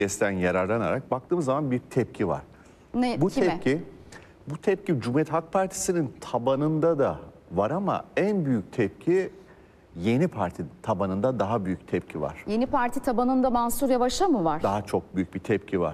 yararlanarak baktığımız zaman bir tepki var. Ne, Bu kime? tepki Cumhuriyet Halk Partisi'nin tabanında da var ama en büyük tepki Yeni Parti tabanında daha büyük tepki var. Yeni Parti tabanında Mansur Yavaş'a mı var? Daha çok büyük bir tepki var.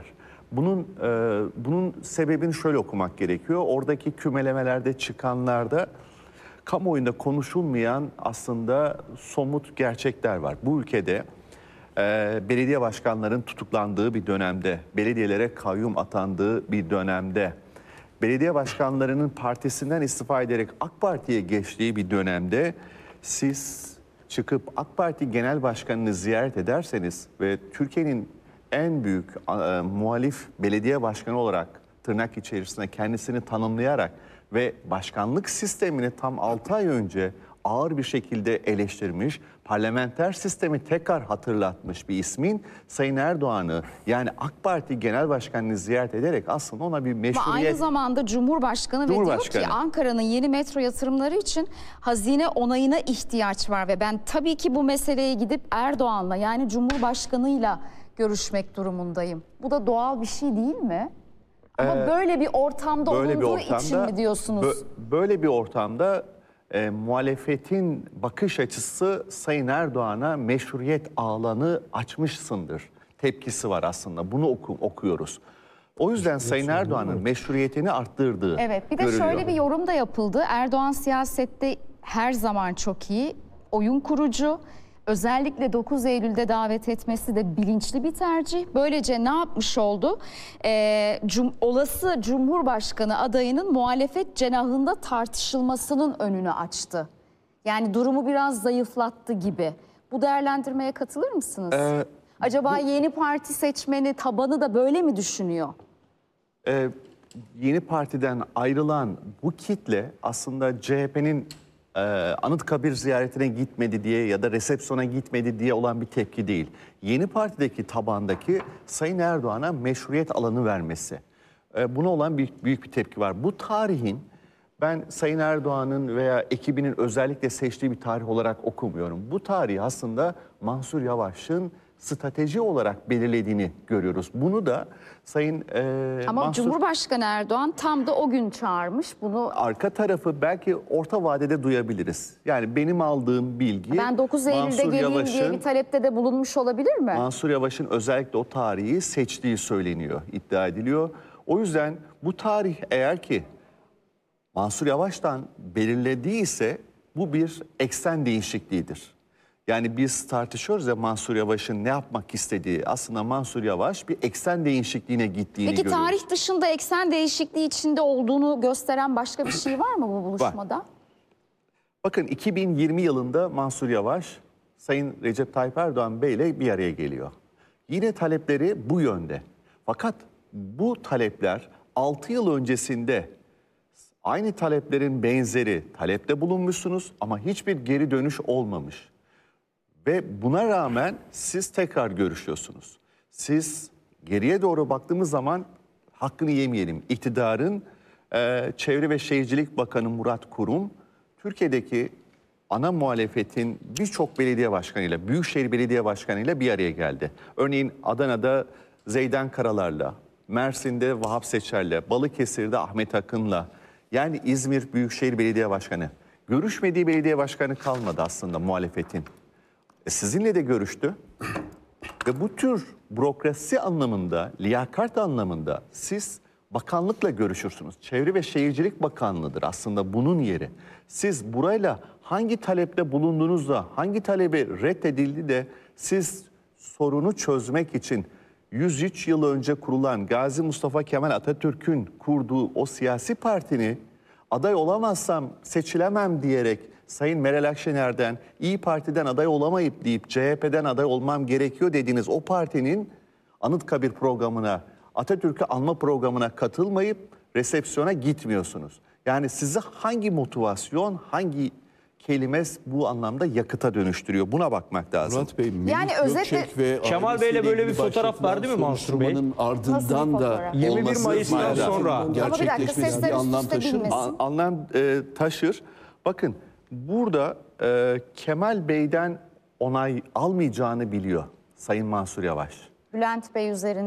Bunun sebebini şöyle okumak gerekiyor. Oradaki kümelemelerde çıkanlarda kamuoyunda konuşulmayan aslında somut gerçekler var. Bu ülkede belediye başkanlarının tutuklandığı bir dönemde, belediyelere kayyum atandığı bir dönemde, belediye başkanlarının partisinden istifa ederek AK Parti'ye geçtiği bir dönemde siz çıkıp AK Parti Genel Başkanı'nı ziyaret ederseniz ve Türkiye'nin en büyük muhalif belediye başkanı olarak tırnak içerisinde kendisini tanımlayarak ve başkanlık sistemini tam 6 ay önce ağır bir şekilde eleştirmiş, parlamenter sistemi tekrar hatırlatmış bir ismin Sayın Erdoğan'ı, yani AK Parti Genel Başkanı'nı ziyaret ederek aslında ona bir meşruiyet... Ama aynı zamanda Cumhurbaşkanı ve diyor ki Ankara'nın yeni metro yatırımları için hazine onayına ihtiyaç var ve ben tabii ki bu meseleye gidip Erdoğan'la, yani Cumhurbaşkanı'yla görüşmek durumundayım. Bu da doğal bir şey değil mi? Ama böyle bir ortamda olunduğu için mi diyorsunuz? Böyle bir ortamda muhalefetin bakış açısı Sayın Erdoğan'a meşruiyet alanı açmışsındır tepkisi var aslında. Bunu okuyoruz. O yüzden Sayın Erdoğan'ın meşruiyetini arttırdığı Evet, bir de görülüyor. şöyle bir yorum da yapıldı. Erdoğan siyasette her zaman çok iyi, oyun kurucu. Özellikle 9 Eylül'de davet etmesi de bilinçli bir tercih. Böylece ne yapmış oldu? Olası Cumhurbaşkanı adayının muhalefet cenahında tartışılmasının önünü açtı. Yani durumu biraz zayıflattı gibi. Bu değerlendirmeye katılır mısınız? Acaba Yeni Parti seçmeni tabanı da böyle mi düşünüyor? Yeni Parti'den ayrılan bu kitle aslında CHP'nin Anıtkabir ziyaretine gitmedi diye ya da resepsiyona gitmedi diye olan bir tepki değil. Yeni Parti'deki tabandaki Sayın Erdoğan'a meşruiyet alanı vermesi. Buna olan büyük bir tepki var. Bu tarihin ben Sayın Erdoğan'ın veya ekibinin özellikle seçtiği bir tarih olarak okumuyorum. Bu tarihi aslında Mansur Yavaş'ın strateji olarak belirlediğini görüyoruz. Bunu da Sayın Ama Cumhurbaşkanı Erdoğan tam da o gün çağırmış bunu. Arka tarafı belki orta vadede duyabiliriz. Yani benim aldığım bilgi... Ben 9 Eylül'de geleyim diye bir talepte de bulunmuş olabilir mi? Mansur Yavaş'ın özellikle o tarihi seçtiği söyleniyor, iddia ediliyor. O yüzden bu tarih eğer ki Mansur Yavaş'tan belirlediyse bu bir eksen değişikliğidir. Yani biz tartışıyoruz ya Mansur Yavaş'ın ne yapmak istediği. Aslında Mansur Yavaş bir eksen değişikliğine gittiğini görüyoruz. Peki tarih dışında eksen değişikliği içinde olduğunu gösteren başka bir şey var mı bu buluşmada? Var. Bakın 2020 yılında Mansur Yavaş Sayın Recep Tayyip Erdoğan Bey ile bir araya geliyor. Yine talepleri bu yönde. Fakat bu talepler 6 yıl öncesinde aynı taleplerin benzeri talepte bulunmuşsunuz ama hiçbir geri dönüş olmamış. Ve buna rağmen siz tekrar görüşüyorsunuz. Siz geriye doğru baktığımız zaman hakkını yemeyelim. İktidarın Çevre ve Şehircilik Bakanı Murat Kurum, Türkiye'deki ana muhalefetin birçok belediye başkanıyla, Büyükşehir Belediye Başkanı'yla bir araya geldi. Örneğin Adana'da Zeydan Karalar'la, Mersin'de Vahap Seçer'le, Balıkesir'de Ahmet Akın'la, yani İzmir Büyükşehir Belediye Başkanı. Görüşmediği belediye başkanı kalmadı aslında muhalefetin. Sizinle de görüştü ve bu tür bürokrasi anlamında, liyakat anlamında siz bakanlıkla görüşürsünüz. Çevre ve Şehircilik Bakanlığı'dır aslında bunun yeri. Siz burayla hangi talepte bulunduğunuzda, hangi talebi reddedildi de siz sorunu çözmek için 103 yıl önce kurulan Gazi Mustafa Kemal Atatürk'ün kurduğu o siyasi partini aday olamazsam seçilemem diyerek Sayın Meral Akşener'den, İYİ Parti'den aday olamayıp deyip CHP'den aday olmam gerekiyor dediğiniz o partinin Anıtkabir programına, Atatürk'ü anma programına katılmayıp resepsiyona gitmiyorsunuz. Yani sizi hangi motivasyon, hangi kelime bu anlamda yakıta dönüştürüyor? Buna bakmak lazım. Murat Bey, yani özetle Kemal Bey'le böyle bir fotoğraf var değil mi Mansur Bey? Ardından da 21 Mayıs'tan sonra gerçekleşmesi bir anlam taşır. Anlam taşır. Bakın burada Kemal Bey'den onay almayacağını biliyor Sayın Mansur Yavaş. Bülent Bey üzerinde